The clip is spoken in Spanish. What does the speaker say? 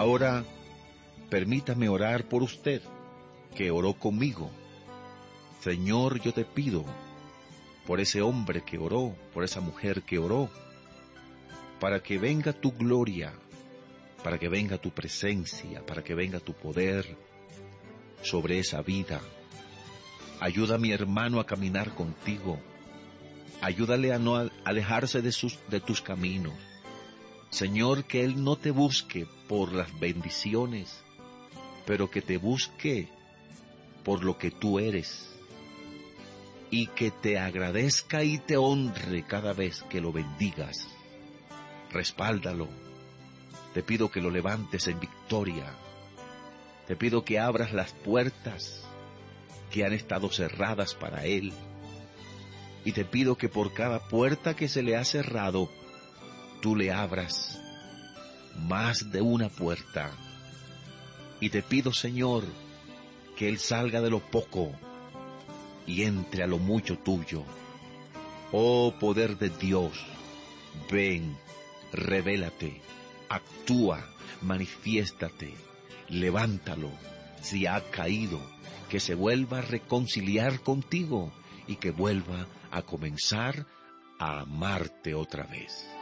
Ahora, permítame orar por usted, que oró conmigo. Señor, yo te pido por ese hombre que oró, por esa mujer que oró, para que venga tu gloria, para que venga tu presencia, para que venga tu poder sobre esa vida. Ayuda a mi hermano a caminar contigo. Ayúdale a no alejarse de tus caminos. Señor, que él no te busque por las bendiciones, pero que te busque por lo que tú eres, y que te agradezca y te honre cada vez que lo bendigas. Respáldalo. Te pido que lo levantes en victoria. Te pido que abras las puertas que han estado cerradas para él. Y te pido que por cada puerta que se le ha cerrado, tú le abras más de una puerta. Y te pido, Señor, que él salga de lo poco y entre a lo mucho tuyo. Oh poder de Dios, ven, revélate, actúa, manifiéstate, levántalo. Si ha caído, que se vuelva a reconciliar contigo y que vuelva a comenzar a amarte otra vez.